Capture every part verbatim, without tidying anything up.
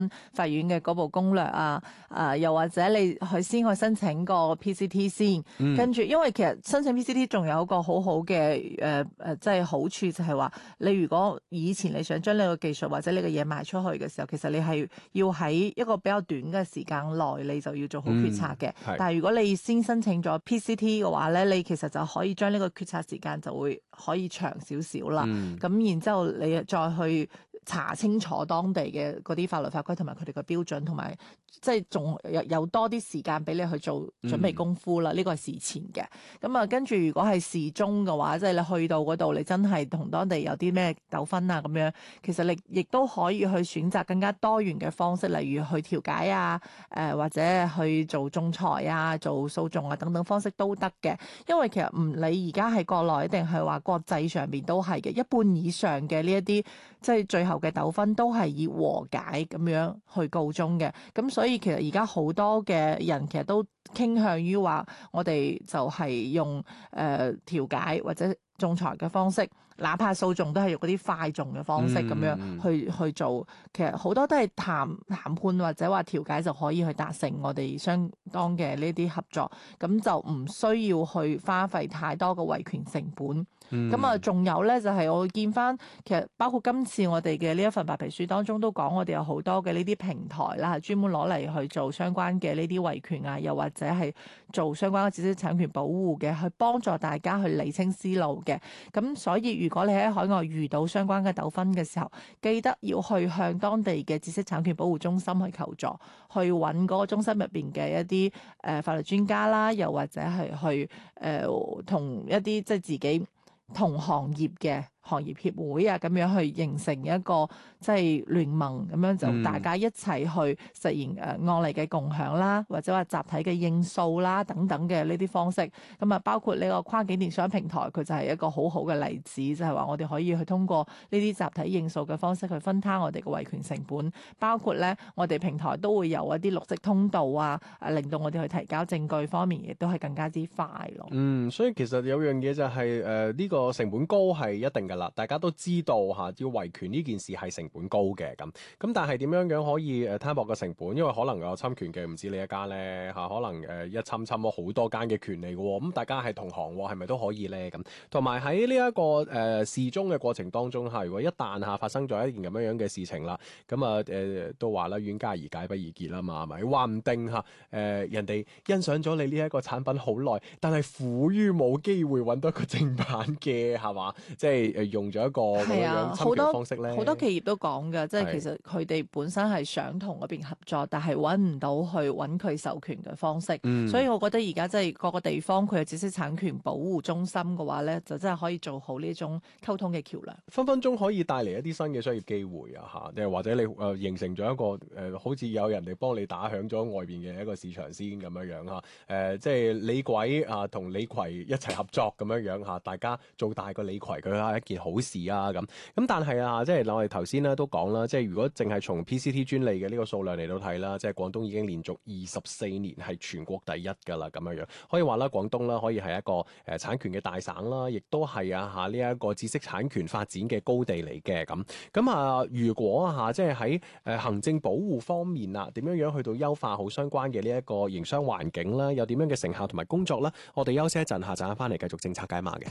法院嘅嗰部攻略啊，誒、呃、又或者你去先去申請個 P C T 先， 嗯、 跟住因為其實申請 P C T 仲有一個好好嘅誒誒，即係好處就係話，你如果以前你想將呢個技術或者呢個嘢賣出去嘅時候，其實你係要喺一個比較短嘅時間內，你就要做好決策嘅。 嗯、 但係如果你先申請咗 P C T 嘅話咧，你其實就可以將呢個決策時間就會可以長少少啦。咁、嗯、然之後你再去查清楚當地嘅嗰啲法律法規同埋佢哋嘅標準，同埋即係仲有有多啲時間俾你去做準備功夫啦。呢個係事前嘅。咁啊，跟住如果係事中嘅話，即係你去到嗰度，你真係同當地有啲咩糾紛啊咁樣，其實你亦都可以去選擇更加多元嘅方式，例如去調解啊，誒、呃、或者去做仲裁啊、做訴訟啊等等方式都得嘅。因為其實唔理而家係國內定係話國際上邊都係嘅，一半以上嘅呢一啲即係最後嘅糾紛都係以和解咁樣去告終嘅。咁所以其實而家好多嘅人其實都傾向於話，我哋就係用誒調解或者仲裁嘅方式，哪怕訴訟都係用嗰啲快訟嘅方式咁樣去、嗯、去做。其實好多都係談談判或者話調解就可以去達成我哋相當嘅呢啲合作，咁就唔需要去花費太多嘅維權成本。咁啊、嗯，仲有咧就係、是、我見翻，其實包括今次我哋嘅呢一份白皮書當中都講，我哋有好多嘅呢啲平台啦，專門攞嚟去做相關嘅呢啲維權啊，又或者係做相關嘅知識產權保護嘅，去幫助大家去理清思路嘅。咁所以如果你喺海外遇到相關嘅糾紛嘅時候，記得要去向當地嘅知識產權保護中心去求助，去揾嗰個中心入邊嘅一啲誒、呃、法律專家啦，又或者係去誒同、呃、一啲即係自己同行業嘅行業協會啊，咁樣去形成一個即係聯盟，咁樣就大家一齊去實現誒案例嘅共享啦，或者話集體嘅應訴啦等等嘅呢啲方式。咁啊，包括呢個跨境電商平台，佢就係一個好好嘅例子，就係話我哋可以去通過呢啲集體應訴嘅方式去分攤我哋嘅維權成本。包括咧，我哋平台都會有一啲綠色通道啊，誒令到我哋去提交證據方面亦都係更加之快咯。 嗯，所以其實有樣嘢就係誒呢個成本高係一定噶啦，大家都知道嚇、啊、要維權呢件事係成本高嘅咁。咁但係點樣樣可以誒攤薄個成本？因為可能有侵權嘅唔止你一家咧嚇、啊，可能誒、呃、一侵侵咗好多間嘅權利嘅喎。咁、嗯、大家係同行喎，係咪都可以咧咁？同埋喺呢一個誒、呃、事中嘅過程當中嚇、啊，如果一旦嚇、啊、發生咗一件咁樣樣嘅事情啦，咁啊誒都話啦，冤家宜解不宜結啦嘛，係咪？話唔定嚇誒、呃、人哋欣賞咗你呢一個產品好耐，但係苦於冇機會揾到一個正版嘅係嘛？即係誒用咗一個咁樣侵權方式咧。 好多企業都講㗎，即係其實佢哋本身係想同嗰邊合作，但係揾唔到去揾佢授權嘅方式。嗯、所以我覺得而家即係各個地方佢有知識產權保護中心嘅話咧，就真係可以做好呢種溝通嘅橋梁。 分分鐘可以帶嚟一啲新嘅商業機會啊！嚇，即係或者你誒、呃、形成咗一個誒、呃，好似有人哋幫你打響咗外邊嘅一個市場先咁樣樣嚇。誒、呃，即係李鬼啊同李逵一齊合作咁樣樣嚇，大家做大個李逵佢係一件好事啊咁。咁但係啊，即係我哋頭先咧都講啦，即係如果淨係從 P C T 專利嘅呢個數量嚟到睇啦，即係廣東已經連續二十四年係全國第一㗎啦，咁樣樣可以話啦，廣東啦可以係一個誒、呃、產權嘅大省啦，亦都係啊嚇呢一個知識產權發展嘅高地嚟嘅咁。咁啊，如果啊嚇即係喺誒行政保護方面啊，點樣樣去到優化好相關嘅呢一個營商環境啦，有點樣嘅成效同埋工作啦，我哋休息一陣，下陣翻嚟繼續政策解碼嘅。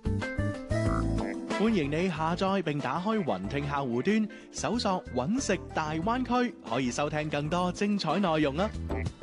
歡迎你下載並打開雲聽客戶端，搜索揾食大灣區，可以收聽更多精彩內容啊！